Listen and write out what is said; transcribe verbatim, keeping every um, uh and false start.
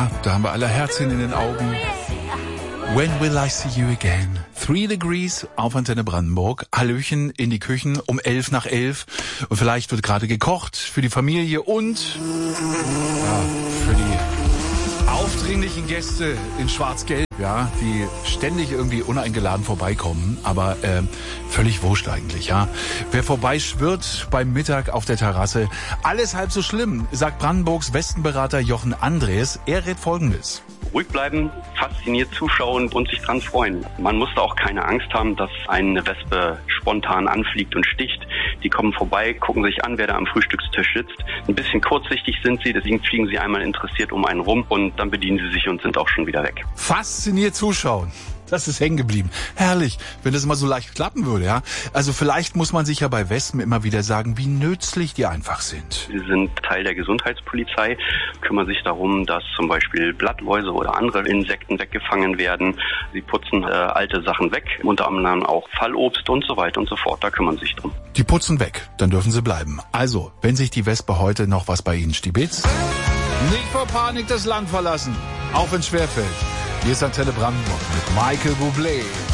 Ja, da haben wir alle Herzchen in den Augen. When will I see you again? Three Degrees auf Antenne Brandenburg. Hallöchen in die Küchen um elf nach elf. Und vielleicht wird gerade gekocht für die Familie und ja, für die aufdringlichen Gäste in Schwarz-Gelb, ja, die ständig irgendwie uneingeladen vorbeikommen, aber äh, völlig wurscht eigentlich, ja. Wer vorbeischwirrt beim Mittag auf der Terrasse, alles halb so schlimm, sagt Brandenburgs Westenberater Jochen Andres. Er rät Folgendes. Ruhig bleiben, fasziniert zuschauen und sich dran freuen. Man muss da auch keine Angst haben, dass eine Wespe spontan anfliegt und sticht. Die kommen vorbei, gucken sich an, wer da am Frühstückstisch sitzt. Ein bisschen kurzsichtig sind sie, deswegen fliegen sie einmal interessiert um einen rum und dann bedienen sie sich und sind auch schon wieder weg. Fasziniert zuschauen. Das ist hängen geblieben. Herrlich, wenn das immer so leicht klappen würde, ja. Also vielleicht muss man sich ja bei Wespen immer wieder sagen, wie nützlich die einfach sind. Sie sind Teil der Gesundheitspolizei, kümmern sich darum, dass zum Beispiel Blattläuse oder andere Insekten weggefangen werden. Sie putzen äh, alte Sachen weg, unter anderem auch Fallobst und so weiter und so fort. Da kümmern sie sich drum. Die putzen weg, dann dürfen sie bleiben. Also, wenn sich die Wespe heute noch was bei Ihnen stibitzt, nicht vor Panik das Land verlassen, auch wenn es schwerfällt. Hier ist Antenne Brandenburg mit Michael Bublé.